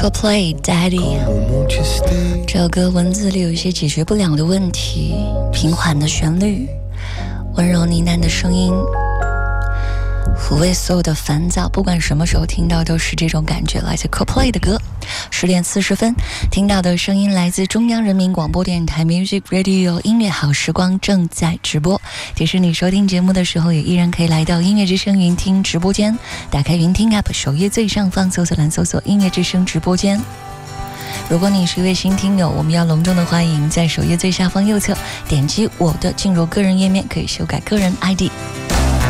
Coldplay Daddy 这首歌文字里有一些解决不了的问题，平缓的旋律，温柔呢喃的声音，抚慰所有的烦躁，不管什么时候听到都是这种感觉。来自 Coldplay 的歌，10点40分听到的声音来自中央人民广播电台 Music Radio 音乐好时光正在直播。提示你收听节目的时候也依然可以来到音乐之声云听直播间，打开云听 App 首页最上方搜索栏搜索音乐之声直播间。如果你是一位新听友，我们要隆重的欢迎在首页最下方右侧点击我的进入个人页面，可以修改个人 ID。